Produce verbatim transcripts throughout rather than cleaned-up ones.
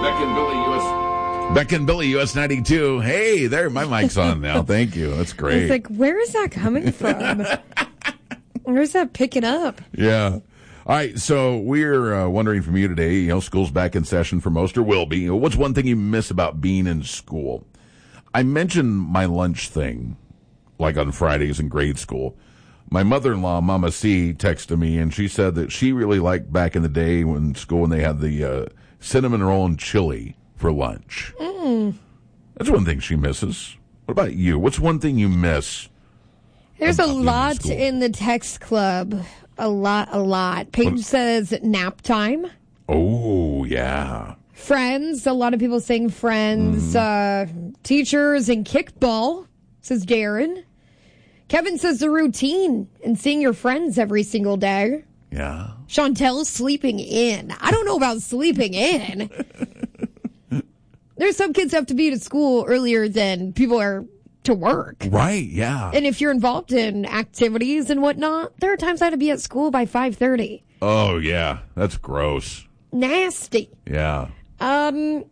Beck and Billy, U S Beck and Billy, U S ninety-two. Hey, there, my mic's on now. Thank you. That's great. It's like, where is that coming from? Where's that picking up? Yeah. All right, so we're uh, wondering from you today, you know, school's back in session for most, or will be. You know, what's one thing you miss about being in school? I mentioned my lunch thing, like on Fridays in grade school. My mother-in-law, Mama C, texted me, and she said that she really liked back in the day when school when they had the uh, cinnamon roll and chili for lunch. Mm. That's one thing she misses. What about you? What's one thing you miss? There's a lot in the text club. A lot, a lot. Paige what? says nap time. Oh, yeah. Friends. A lot of people saying friends. Mm. Uh, teachers and kickball, says Darren. Kevin says the routine and seeing your friends every single day. Yeah. Chantel's sleeping in. I don't know about sleeping in. There's some kids have to be to school earlier than people are to work. Right, yeah. And if you're involved in activities and whatnot, there are times I had to be at school by five thirty. Oh, yeah. That's gross. Nasty. Yeah. Um,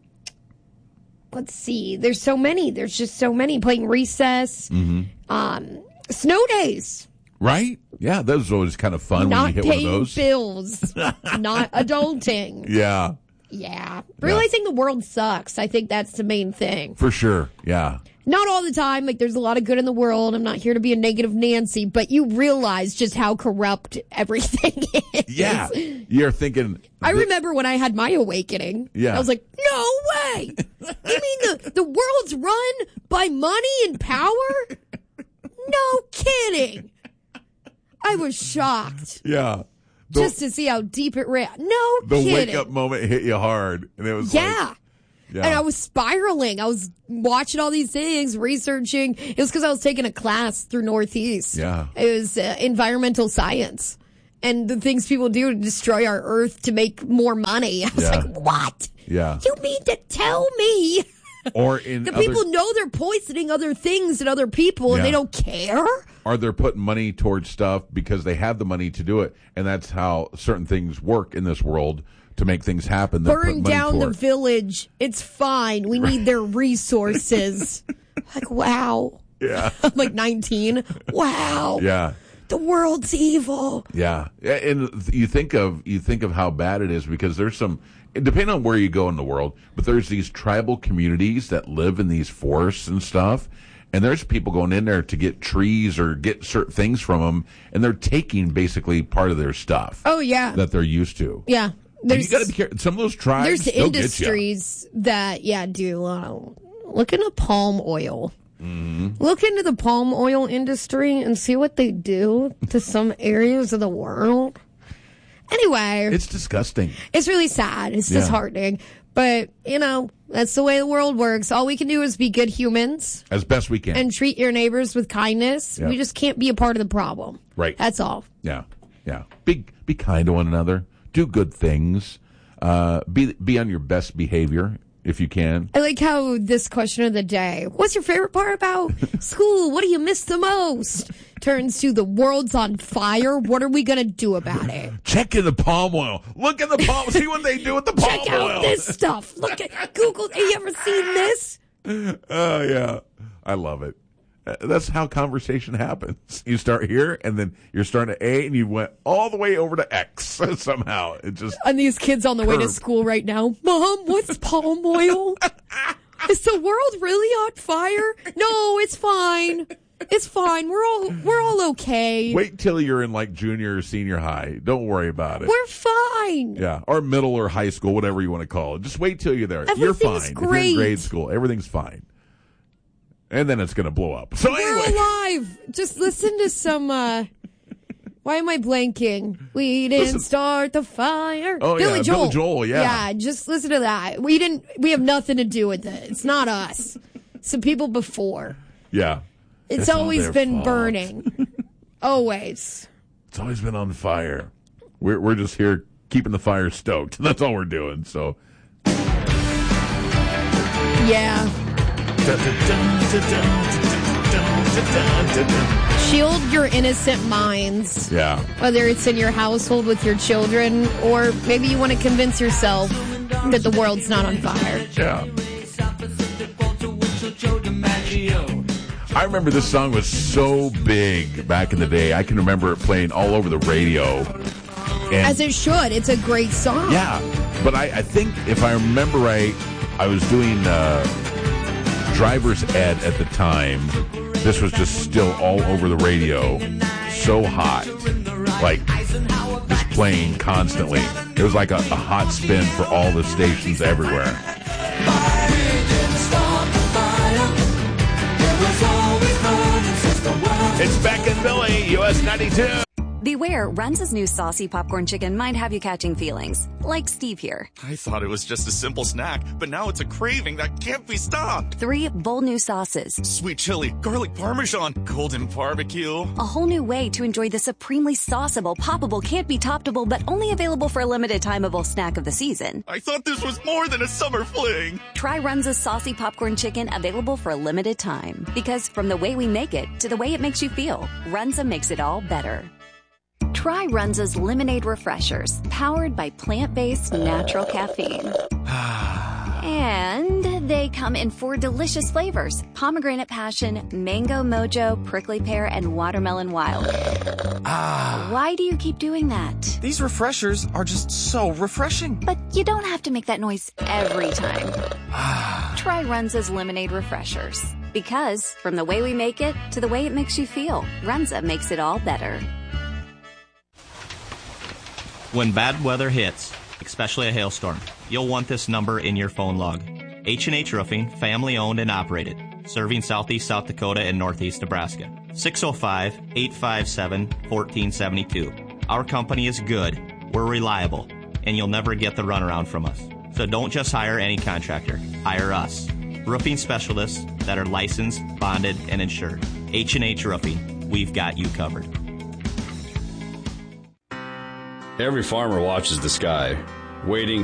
let's see. There's so many. There's just so many. Playing recess. Mm-hmm. Um, snow days. Right? Yeah, those are always kind of fun Not when you hit one of those. bills. Not adulting. Yeah. Yeah. Realizing yeah. the world sucks. I think that's the main thing. For sure. Yeah. Not all the time. Like, there's a lot of good in the world. I'm not here to be a negative Nancy, but you realize just how corrupt everything is. Yeah. You're thinking. I remember when I had my awakening. Yeah. I was like, no way. You mean the, the world's run by money and power? No kidding. I was shocked. Yeah. The, just to see how deep it ran. No the kidding. The wake-up moment hit you hard. And it was yeah. like. Yeah. And I was spiraling. I was watching all these things, researching. It was because I was taking a class through Northeast. Yeah. It was uh, environmental science. And the things people do to destroy our earth to make more money. I was yeah. like, what? Yeah. You mean to tell me or in the other... people know they're poisoning other things and other people and yeah. they don't care? Or they're putting money towards stuff because they have the money to do it. And that's how certain things work in this world. To make things happen. Burn down the village. It's fine. We need their resources. Like, wow. Yeah. I'm like nineteen. Wow. Yeah. The world's evil. Yeah. And you think of you think of how bad it is because there's some, depending on where you go in the world, but there's these tribal communities that live in these forests and stuff. And there's people going in there to get trees or get certain things from them. And they're taking basically part of their stuff. Oh, yeah. That they're used to. Yeah. There's, you got to be careful. Some of those tribes. There's industries that, yeah, do. Uh, look into palm oil. Mm-hmm. Look into the palm oil industry and see what they do to some areas of the world. Anyway. It's disgusting. It's really sad. It's yeah. disheartening. But, you know, that's the way the world works. All we can do is be good humans. As best we can. And treat your neighbors with kindness. Yeah. We just can't be a part of the problem. Right. That's all. Yeah. Yeah. Be, be kind to one another. Do good things. Uh, be be on your best behavior if you can. I like how this question of the day, what's your favorite part about school? What do you miss the most? Turns to the world's on fire. What are we going to do about it? Check in the palm oil. Look at the palm. See what they do with the palm Check oil. Check out this stuff. Look at Google. Have you ever seen this? Oh, uh, yeah. I love it. That's how conversation happens. You start here, and then you're starting at A, and you went all the way over to X somehow. It just and these kids on the curved. way to school right now. Mom, what's palm oil? Is the world really on fire? No, it's fine. It's fine. We're all we're all okay. Wait till you're in like junior or senior high. Don't worry about it. We're fine. Yeah, or middle or high school, whatever you want to call it. Just wait till you're there. You're fine. Great. If you're in grade school, everything's fine. And then it's going to blow up. So We're anyway. alive. Just listen to some, uh, why am I blanking? We didn't listen. start the fire. Oh, Billy yeah. Joel. Billy Joel, yeah. Yeah, just listen to that. We didn't, we have nothing to do with it. It's not us. Some people before. Yeah. It's, it's always been fault. burning. Always. It's always been on fire. We're, we're just here keeping the fire stoked. That's all we're doing, so. Yeah. Shield your innocent minds. Yeah. Whether it's in your household with your children, or maybe you want to convince yourself that the world's not on fire. Yeah. I remember this song was so big back in the day. I can remember it playing all over the radio. And As it should. It's a great song. yeah, but I, I think if I remember right, I was doing uh, driver's ed at the time. This was just still all over the radio. So hot. Like, just playing constantly. It was like a, a hot spin for all the stations everywhere. It's Beck and Billy, U S ninety-two. Beware, Runza's new saucy popcorn chicken might have you catching feelings. Like Steve here. I thought it was just a simple snack, but now it's a craving that can't be stopped. Three bold new sauces. Sweet chili, garlic parmesan, golden barbecue. A whole new way to enjoy the supremely sauceable, poppable, can't be toppable, but only available for a limited timeable snack of the season. I thought this was more than a summer fling. Try Runza's saucy popcorn chicken, available for a limited time. Because from the way we make it to the way it makes you feel, Runza makes it all better. Try Runza's Lemonade Refreshers, powered by plant-based natural caffeine. And they come in four delicious flavors: pomegranate passion, mango mojo, prickly pear, and watermelon wild. Why do you keep doing that? These refreshers are just so refreshing. But you don't have to make that noise every time. Try Runza's Lemonade Refreshers. Because from the way we make it to the way it makes you feel, Runza makes it all better. When bad weather hits, especially a hailstorm, you'll want this number in your phone log. H and H Roofing, family owned and operated, serving southeast South Dakota and northeast Nebraska. six oh five, eight five seven, one four seven two. Our company is good, we're reliable, and you'll never get the runaround from us. So don't just hire any contractor, hire us. Roofing specialists that are licensed, bonded, and insured. H and H Roofing, we've got you covered. Every farmer watches the sky, waiting